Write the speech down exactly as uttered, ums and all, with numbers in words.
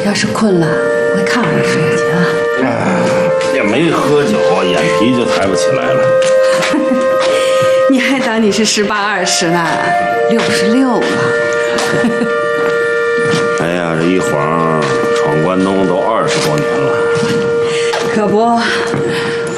要是困了，回炕上睡去啊。 哎，也没喝酒，眼皮就抬不起来了。 你还当你是十八二十呢？六十六了。 哎呀，这一晃